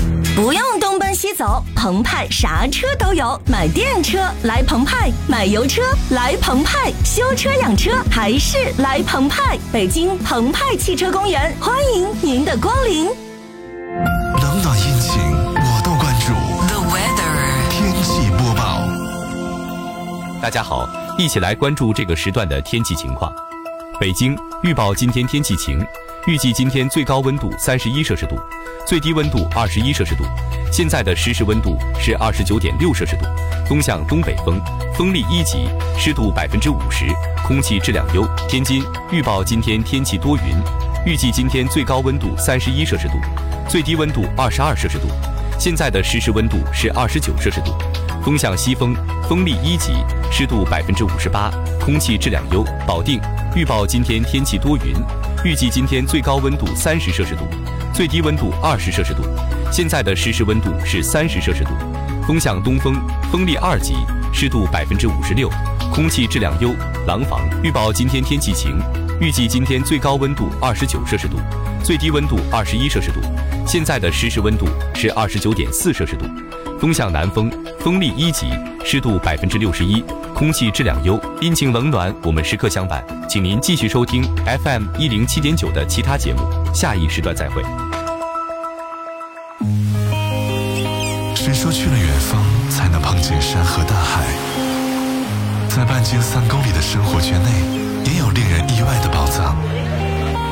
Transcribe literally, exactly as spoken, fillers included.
不用东奔西走，澎湃啥车都有。买电车来澎湃，买油车来澎湃，修车养车还是来澎湃。北京澎湃汽车公园，欢迎您的光临。 冷暖阴晴我都关注。 The weather 天气播报。 大家好，一起来关注这个时段的天气情况。北京预报今天天气晴，预计今天最高温度三十一摄氏度，最低温度二十一摄氏度。现在的实时温度是二十九点六摄氏度，东向东北风，风力一级，湿度百分之五十，空气质量优。天津预报今天天气多云，预计今天最高温度三十一摄氏度，最低温度二十二摄氏度。现在的实时温度是二十九摄氏度，风向西风，风力一级，湿度百分之五十八，空气质量优。保定预报今天天气多云，预计今天最高温度三十摄氏度，最低温度二十摄氏度。现在的实时温度是三十摄氏度，风向东风，风力二级，湿度百分之五十六，空气质量优。廊坊预报今天天气晴，预计今天最高温度二十九摄氏度，最低温度二十一摄氏度。现在的实时温度是二十九点四摄氏度，风向南风，风力一级，湿度百分之六十一，空气质量优。阴晴冷暖，我们时刻相伴，请您继续收听 F M 一零七点九的其他节目，下一时段再会。 谁说去了远方才能碰见山河大海？在半径三公里的生活圈内，也有令人意外的宝藏。